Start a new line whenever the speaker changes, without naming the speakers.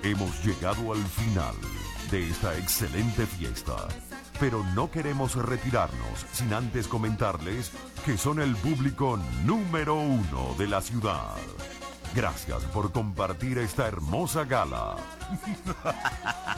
Hemos llegado al final de esta excelente fiesta, pero no queremos retirarnos sin antes comentarles que son el público número 1 de la ciudad. Gracias por compartir esta hermosa gala.